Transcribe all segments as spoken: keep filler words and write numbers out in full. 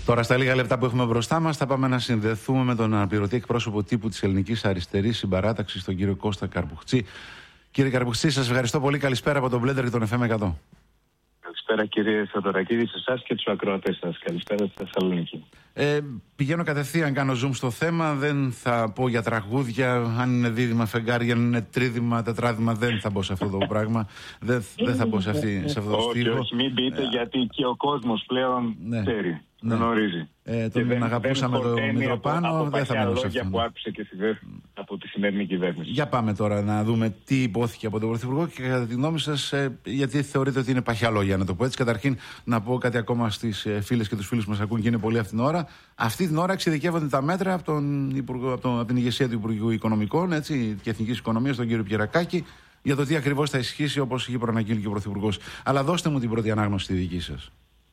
Τώρα, στα λίγα λεπτά που έχουμε μπροστά μας, θα πάμε να συνδεθούμε με τον αναπληρωτή εκπρόσωπο τύπου της Ελληνικής Αριστερής Συμπαράταξης, τον κύριο Κώστα Καρπουχτσή. Κύριε Καρπουχτσή, σας ευχαριστώ πολύ. Καλησπέρα από τον Blender και τον εφ εμ εκατό. Καλησπέρα κύριε Θεοδωρακίδη, σε εσάς και τους ακροατές σας. Καλησπέρα στη Θεσσαλονίκη. Ε, πηγαίνω κατευθείαν, κάνω zoom στο θέμα. Δεν θα πω για τραγούδια, αν είναι δίδυμα φεγγάρια, αν είναι τρίδυμα, τετράδυμα. Δεν θα μπω σε αυτό το πράγμα. Δεν, δεν θα μπω σε, αυτή, σε αυτό το στίχο. Όχι, όχι, μην πείτε, γιατί και ο κόσμος πλέον ναι. ξέρει. Ναι. Γνωρίζει. Ε, τον δεν, αγαπούσαμε τον Μητροπάνο, δεν θα μένω σε αυτό. Που άκουσε και από τη σημερινή κυβέρνηση. Για πάμε τώρα να δούμε τι υπόθηκε από τον Πρωθυπουργό και κατά τη γνώμη σας, ε, γιατί θεωρείτε ότι είναι παχιά λόγια, να το πω έτσι. Καταρχήν, να πω κάτι ακόμα στις ε, φίλες και τους φίλους που μας ακούν και είναι πολύ αυτή την ώρα. Αυτή την ώρα εξειδικεύονται τα μέτρα από, τον Υπουργό, από, τον, από την ηγεσία του Υπουργείου Οικονομικών έτσι, και Εθνικής Οικονομίας, τον κύριο Πιερακάκη, για το τι ακριβώς θα ισχύσει, όπως είχε προαναγγείλει και ο Πρωθυπουργός. Αλλά δώστε μου την πρώτη ανάγνωση τη δική σας.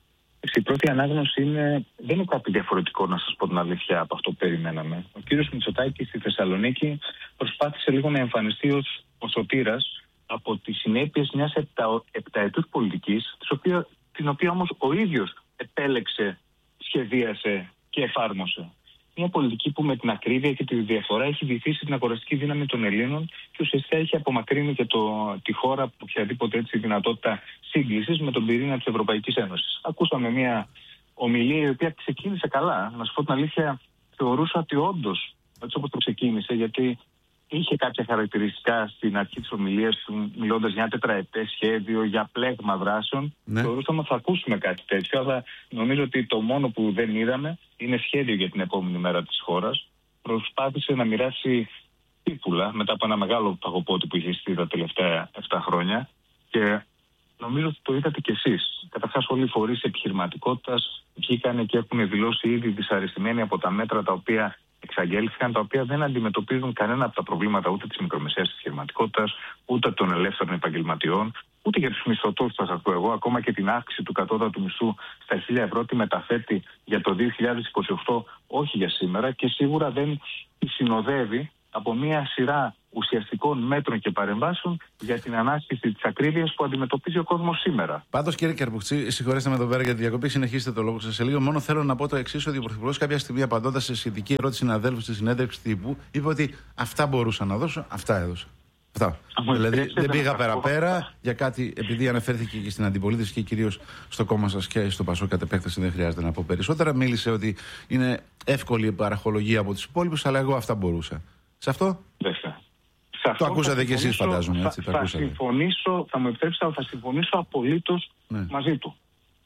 Η πρώτη ανάγνωση είναι, δεν είναι κάτι διαφορετικό, να σας πω την αλήθεια, από αυτό που περιμέναμε. Ο κύριος Μητσοτάκης στη Θεσσαλονίκη προσπάθησε λίγο να εμφανιστεί ως ο σωτήρας από τις συνέπειες μιας επτά, επταετούς πολιτικής, οποία, την οποία όμως ο ίδιος επέλεξε, σχεδίασε και εφάρμοσε. Μια πολιτική που με την ακρίβεια και τη διαφορά έχει βυθίσει την αγοραστική δύναμη των Ελλήνων και ουσιαστικά έχει απομακρύνει και το, τη χώρα από οποιαδήποτε έτσι δυνατότητα σύγκλησης με τον πυρήνα της Ευρωπαϊκής Ένωσης. Ακούσαμε μια ομιλία η οποία ξεκίνησε καλά. Να σου πω την αλήθεια, θεωρούσα ότι όντως, έτσι όπως το ξεκίνησε, γιατί είχε κάποια χαρακτηριστικά στην αρχή της ομιλίας του, μιλώντας για ένα τετραετές σχέδιο, για πλέγμα δράσεων. Ναι. Θεωρούσαμε ότι θα ακούσουμε κάτι τέτοιο, αλλά νομίζω ότι το μόνο που δεν είδαμε είναι σχέδιο για την επόμενη μέρα της χώρας. Προσπάθησε να μοιράσει τύπουλα μετά από ένα μεγάλο παγοπότη που είχε στείλει τα τελευταία επτά χρόνια και νομίζω ότι το είδατε κι εσείς. Καταρχάς, όλοι οι φορείς επιχειρηματικότητας βγήκαν και έχουν δηλώσει ήδη δυσαρεστημένοι από τα μέτρα τα οποία εξαγγέλθηκαν, τα οποία δεν αντιμετωπίζουν κανένα από τα προβλήματα ούτε της μικρομεσαίας επιχειρηματικότητας, ούτε των ελεύθερων επαγγελματιών, ούτε για τους μισθωτούς, θα σας πω εγώ, ακόμα και την αύξηση του κατώτατου μισθού στα χίλια ευρώ τη μεταθέτει για το δύο χιλιάδες είκοσι οκτώ, όχι για σήμερα, και σίγουρα δεν τη συνοδεύει από μια σειρά ουσιαστικών μέτρων και παρεμβάσεων για την ανάσκηση της ακρίβειας που αντιμετωπίζει ο κόσμος σήμερα. Πάντως, κύριε Καρπουχτσή, συγχωρέστε με εδώ πέρα για τη διακοπή, συνεχίστε το λόγο σας σε λίγο. Μόνο θέλω να πω το εξής: ότι ο Πρωθυπουργός κάποια στιγμή, απαντώντας σε σχετική ερώτηση συναδέλφου στη συνέντευξη τύπου, είπε ότι αυτά μπορούσα να δώσω, αυτά έδωσα. Αυτά. Δηλαδή δεν πήγα πέρα-πέρα για κάτι, επειδή αναφέρθηκε και στην αντιπολίτευση και κυρίως στο κόμμα σας και στο Πασόκ κατ' επέκταση, δεν χρειάζεται να πω περισσότερα. Μίλησε ότι είναι εύκολη η παραχολογία από τους υπόλοιπους, αλλά εγώ αυτά μπορούσα. Σε αυτό. Δεύτερα. Το ακούσατε κι εσείς, φαντάζομαι. Έτσι, θα, το θα συμφωνήσω, θα μου επιτρέψετε, θα συμφωνήσω απολύτως ναι. μαζί του.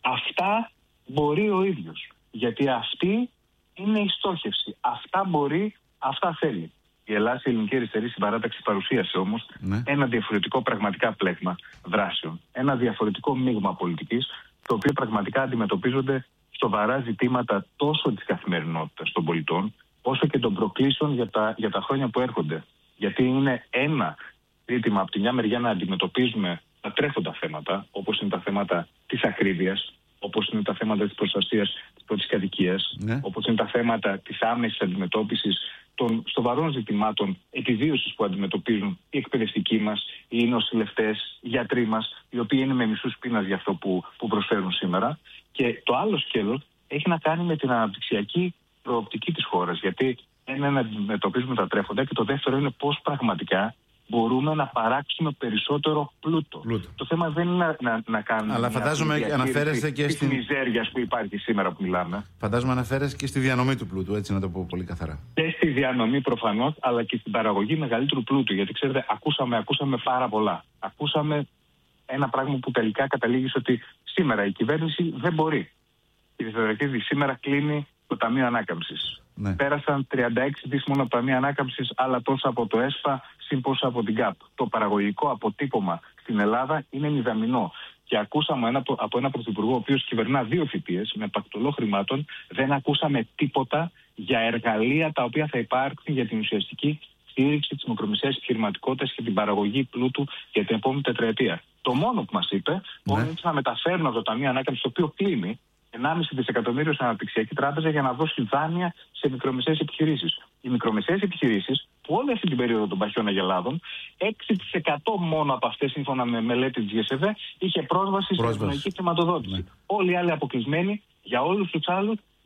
Αυτά μπορεί ο ίδιος. Γιατί αυτή είναι η στόχευση. Αυτά μπορεί, αυτά θέλει. Η Ελλάδα, η Ελληνική Αριστερή Συμπαράταξη, παρουσίασε όμως ναι. ένα διαφορετικό πραγματικά πλέγμα δράσεων. Ένα διαφορετικό μείγμα πολιτικής, το οποίο πραγματικά αντιμετωπίζονται σοβαρά ζητήματα τόσο της καθημερινότητας των πολιτών, όσο και των προκλήσεων για τα, για τα χρόνια που έρχονται. Γιατί είναι ένα ζήτημα από τη μια μεριά να αντιμετωπίζουμε τα τρέχοντα θέματα, όπως είναι τα θέματα της ακρίβειας, όπως είναι τα θέματα της προστασίας της πρώτης κατοικίας, ναι. όπως είναι τα θέματα της άμεσης αντιμετώπισης των σοβαρών ζητημάτων επιβίωσης που αντιμετωπίζουν οι εκπαιδευτικοί μας, οι νοσηλευτές, οι γιατροί μας, οι οποίοι είναι με μισούς πείνας για αυτό που, που προσφέρουν σήμερα. Και το άλλο σκέλος έχει να κάνει με την αναπτυξιακή προοπτική της χώρας. Γιατί ένα είναι να αντιμετωπίζουμε τα τρέχοντα και το δεύτερο είναι πώς πραγματικά μπορούμε να παράξουμε περισσότερο πλούτο. πλούτο. Το θέμα δεν είναι να, να, να κάνουμε. Αλλά φαντάζομαι αναφέρεστε και στην μιζέρια που υπάρχει σήμερα που μιλάμε. Φαντάζομαι αναφέρεστε και στη διανομή του πλούτου, έτσι να το πω πολύ καθαρά. Και στη διανομή προφανώς, αλλά και στην παραγωγή μεγαλύτερου πλούτου. Γιατί ξέρετε, ακούσαμε, ακούσαμε πάρα πολλά. Ακούσαμε ένα πράγμα που τελικά καταλήγει ότι σήμερα η κυβέρνηση δεν μπορεί. Η Θεοδωρακίδη σήμερα κλείνει το Ταμείο Ανάκαμψης. Ναι. Πέρασαν τριάντα έξι δις μόνο από το Ταμείο Ανάκαμψης, άλλα τόσα από το ΕΣΠΑ, συν πόσα από την ΚΑΠ. Το παραγωγικό αποτύπωμα στην Ελλάδα είναι μηδαμινό. Και ακούσαμε ένα, από ένα πρωθυπουργό, ο οποίος κυβερνά δύο θητείες με πακτολό χρημάτων, δεν ακούσαμε τίποτα για εργαλεία τα οποία θα υπάρξουν για την ουσιαστική στήριξη της μικρομεσαίας επιχειρηματικότητας και την παραγωγή πλούτου για την επόμενη τετραετία. Το μόνο που μας είπε, μόνο είναι να μεταφέρουν από το Ταμείο Ανάκαμψης, το οποίο κλείνει, ενάμιση δισεκατομμύριο στην Αναπτυξιακή Τράπεζα για να δώσει δάνεια σε μικρομεσαίες επιχειρήσεις. Οι μικρομεσαίες επιχειρήσεις, που όλη αυτή την περίοδο των παχιών αγελάδων, έξι τοις εκατό μόνο από αυτές, σύμφωνα με μελέτη της ΓΕΣΕΒΕ, είχε πρόσβαση, πρόσβαση. σε ευνοϊκή χρηματοδότηση. Ναι. Όλοι οι άλλοι αποκλεισμένοι, για όλους τους άλλους,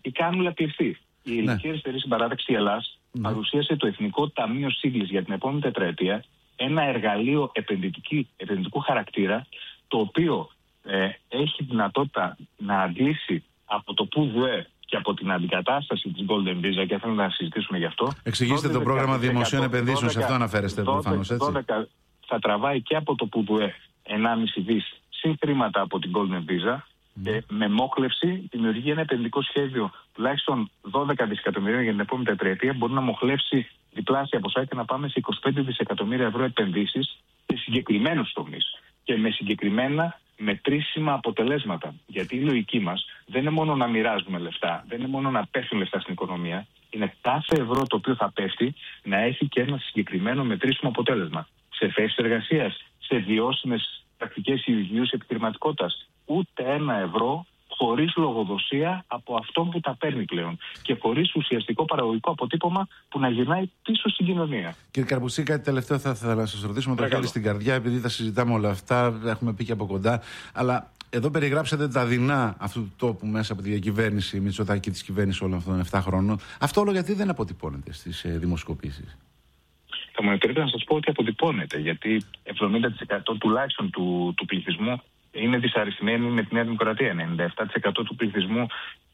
η κάνουλα κλειστή. Η Ελληνική Αριστερή Συμπαράταξη Ελλάς ναι. παρουσίασε το Εθνικό Ταμείο Σύγκλησης για την επόμενη τετραετία, ένα εργαλείο επενδυτικού χαρακτήρα, το οποίο ε, έχει δυνατότητα να αντλήσει από το ΠΟΥΔΟΕ και από την αντικατάσταση της Golden Visa, και θέλω να συζητήσουμε γι' αυτό. Εξηγήστε το πρόγραμμα δημοσίων επενδύσεων, σε αυτό αναφέρεστε προφανώς, έτσι. δώδεκα θα τραβάει και από το ΠΟΥΔΟΕ ενάμιση δις συν χρήματα από την Golden Visa. Mm. Και με μόχλευση δημιουργεί ένα επενδυτικό σχέδιο τουλάχιστον δώδεκα δισεκατομμυρίων για την επόμενη τετραετία. Μπορεί να μοχλεύσει διπλάσια ποσά και να πάμε σε είκοσι πέντε δισεκατομμύρια ευρώ επενδύσεις σε συγκεκριμένους τομείς και με συγκεκριμένα μετρήσιμα αποτελέσματα. Γιατί η λογική μας δεν είναι μόνο να μοιράζουμε λεφτά, δεν είναι μόνο να πέφτουν λεφτά στην οικονομία. Είναι κάθε ευρώ το οποίο θα πέφτει να έχει και ένα συγκεκριμένο μετρήσιμο αποτέλεσμα. Σε θέσεις εργασίας, σε βιώσιμες πρακτικές υγιούς επιχειρηματικότητας. Ούτε ένα ευρώ χωρίς λογοδοσία από αυτόν που τα παίρνει πλέον και χωρίς ουσιαστικό παραγωγικό αποτύπωμα που να γυρνάει πίσω στην κοινωνία. Κύριε Καρπουτσή, κάτι τελευταίο θα ήθελα να σας ρωτήσουμε. Το χέρι στην καρδιά, επειδή τα συζητάμε όλα αυτά, έχουμε πει και από κοντά. Αλλά εδώ περιγράψατε τα δεινά αυτού του τόπου μέσα από τη διακυβέρνηση Μητσοτάκη, της κυβέρνησης όλων αυτών των επτά χρόνων. Αυτό όλο γιατί δεν αποτυπώνεται στις ε, δημοσκοπήσεις? Θα μου επιτρέπετε να σας πω ότι αποτυπώνεται, γιατί εβδομήντα τοις εκατό τουλάχιστον του, του πληθυσμού είναι δυσαρρυθμμένοι με τη Νέα Δημοκρατία. ενενήντα επτά τοις εκατό του πληθυσμού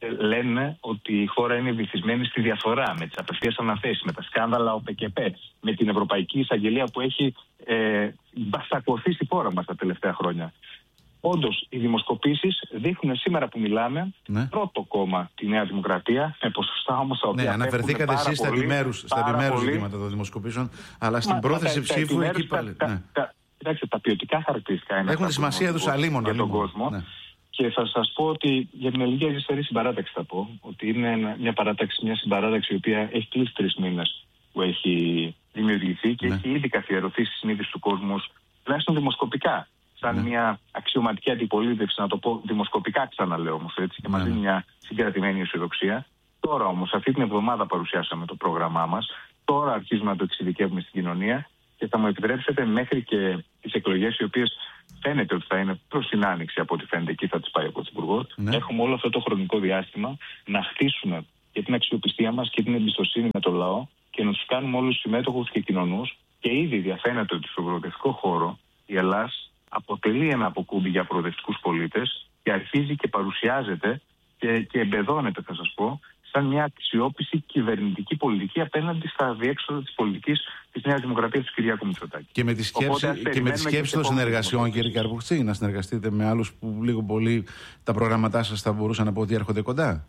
λένε ότι η χώρα είναι βυθισμένη στη διαφθορά, με τις απευθείας αναθέσεις, με τα σκάνδαλα ΟΠΕΚΕΠΕ, με την Ευρωπαϊκή Εισαγγελία που έχει ε, μπαστακωθεί στη χώρα μας τα τελευταία χρόνια. Όντως, οι δημοσκοπήσεις δείχνουν σήμερα που μιλάμε ναι. πρώτο κόμμα τη Νέα Δημοκρατία, με ποσοστά όμως τα οποία. Ναι, αναφερθήκατε εσείς στα επιμέρους, στα επιμέρους ζητήματα των δημοσκοπήσεων, αλλά στην Μα, πρόθεση τα, ψήφου τα εκεί πάλι. Τα, ναι. τα, Κοιτάξτε, τα ποιοτικά χαρακτηριστικά είναι. Έχουν τη σημασία του αλίμων για τον κόσμο. Ναι. Και θα σας πω ότι για την Ελληνική Αριστερή Συμπαράταξη θα πω ότι είναι μια παράταξη, μια συμπαράταξη η οποία έχει κλείσει τρεις μήνες που έχει δημιουργηθεί και ναι. έχει ήδη καθιερωθεί στη συνείδηση του κόσμου, τουλάχιστον δημοσκοπικά. Σαν ναι. μια αξιωματική αντιπολίτευση, να το πω δημοσκοπικά, ξαναλέω όμως έτσι, και ναι. μαζί μια συγκρατημένη αισιοδοξία. Τώρα όμως, αυτή την εβδομάδα παρουσιάσαμε το πρόγραμμά μας. Τώρα αρχίζουμε να το εξειδικεύουμε στην κοινωνία. Και θα μου επιτρέψετε μέχρι και τις εκλογές, οι οποίες φαίνεται ότι θα είναι προς την άνοιξη, από ό,τι φαίνεται εκεί θα τις πάει ο Πρωθυπουργός, ναι. έχουμε όλο αυτό το χρονικό διάστημα να χτίσουμε και την αξιοπιστία μας και την εμπιστοσύνη με το λαό και να τους κάνουμε όλους συμμέτοχους και κοινωνούς. Και ήδη διαφαίνεται ότι στο προοδευτικό χώρο η Ελλάς αποτελεί ένα αποκούμπι για προοδευτικούς πολίτες και αρχίζει και παρουσιάζεται και, και εμπεδώνεται, θα σας πω, σαν μια αξιόπιστη κυβερνητική πολιτική απέναντι στα διέξοδα της πολιτικής της Νέας Δημοκρατίας του Κυριάκου Μητσοτάκη. Και με τη σκέψη, και με τη σκέψη των συνεργασιών, κύριε Καρπουτσή, να συνεργαστείτε με άλλους που λίγο πολύ τα προγραμματά σας θα μπορούσαν να πω ότι έρχονται κοντά.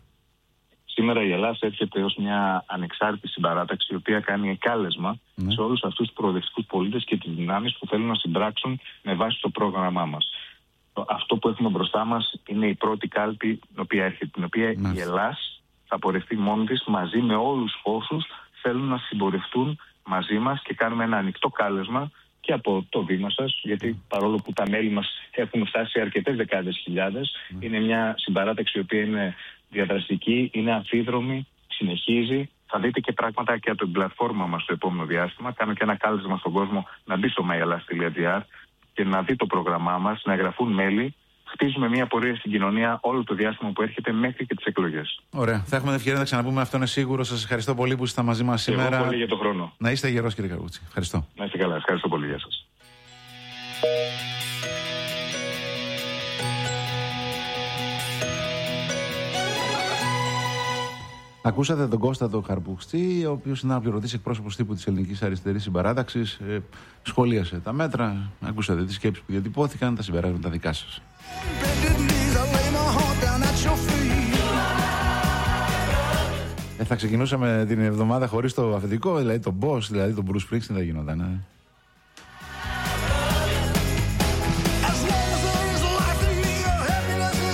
Σήμερα η Ελλάδα έρχεται ως μια ανεξάρτητη συμπαράταξη, η οποία κάνει κάλεσμα ναι. σε όλους αυτούς τους προοδευτικούς πολίτες και τις δυνάμεις που θέλουν να συμπράξουν με βάση το πρόγραμμά μας. Αυτό που έχουμε μπροστά μας είναι η πρώτη κάλπη την οποία έρχεται, την οποία ναι. η Ελλάδα θα πορευτεί μόνη της μαζί με όλους όσους θέλουν να συμπορευτούν μαζί μας και κάνουμε ένα ανοιχτό κάλεσμα και από το βήμα σας, γιατί παρόλο που τα μέλη μας έχουν φτάσει σε αρκετές δεκάδες χιλιάδες, mm. είναι μια συμπαράταξη η οποία είναι διαδραστική, είναι αμφίδρομη, συνεχίζει. Θα δείτε και πράγματα και από την πλατφόρμα μας στο επόμενο διάστημα. Κάνω και ένα κάλεσμα στον κόσμο να μπει στο myellas τελεία gr και να δει το πρόγραμμά μας, να εγγραφούν μέλη. Χτίζουμε μια πορεία στην κοινωνία όλο το διάστημα που έρχεται μέχρι και τις εκλογές. Ωραία. Θα έχουμε την ευκαιρία να τα ξαναπούμε, αυτό είναι σίγουρο. Σας ευχαριστώ πολύ που είστε μαζί μας σήμερα. Ευχαριστώ πολύ για τον χρόνο. Να είστε γερός, κύριε Καρπουτσή. Ευχαριστώ. Να είστε καλά. Ευχαριστώ πολύ. Γεια σας. Ακούσατε τον Κώστα τον Καρπουτσή, ο οποίος είναι αναπληρωτής εκπρόσωπος τύπου της Ελληνικής Αριστερής Συμπαράταξης. Ε, σχολίασε τα μέτρα, ακούσατε τις σκέψεις που διατυπώθηκαν, τα συμπεράσματα δικά σας. Ε, θα ξεκινούσαμε την εβδομάδα χωρίς το αφεντικό, δηλαδή τον boss, δηλαδή τον Bruce Springsteen δεν γινόταν. Ε.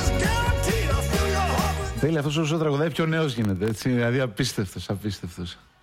Τέλει αυτός όσο τραγουδάει πιο νέος γίνεται, έτσι, δηλαδή απίστευτος, απίστευτος.